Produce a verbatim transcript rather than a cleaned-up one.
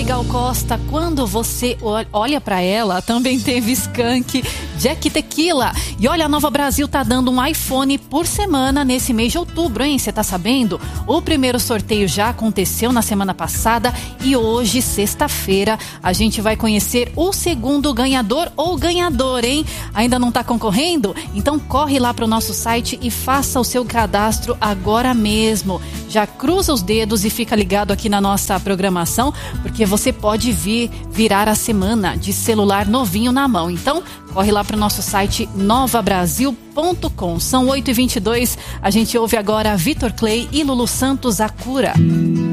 Gal Costa, quando você olha pra ela, também teve Skank, Jack Tequila. E olha, a Nova Brasil tá dando um iPhone por semana nesse mês de outubro, hein? Você tá sabendo? O primeiro sorteio já aconteceu na semana passada e hoje, sexta-feira, a gente vai conhecer o segundo ganhador ou ganhadora, hein? Ainda não tá concorrendo? Então corre lá pro nosso site e faça o seu cadastro agora mesmo. Já cruza os dedos e fica ligado aqui na nossa programação, porque você pode vir virar a semana de celular novinho na mão. Então, corre lá para o nosso site nova brasil ponto com. São oito e vinte e dois, a gente ouve agora Vitor Clay e Lulu Santos, A Cura.